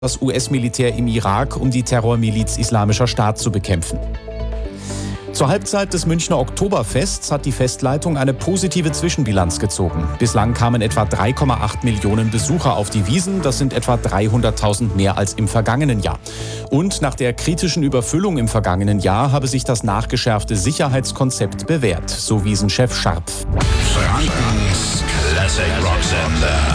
das US-Militär im Irak, um die Terrormiliz Islamischer Staat zu bekämpfen. Zur Halbzeit des Münchner Oktoberfests hat die Festleitung eine positive Zwischenbilanz gezogen. Bislang kamen etwa 3,8 Millionen Besucher auf die Wiesn. Das sind etwa 300.000 mehr als im vergangenen Jahr. Und nach der kritischen Überfüllung im vergangenen Jahr habe sich das nachgeschärfte Sicherheitskonzept bewährt, so Wiesn-Chef Scharpf. Frankens Classic Rock Sender.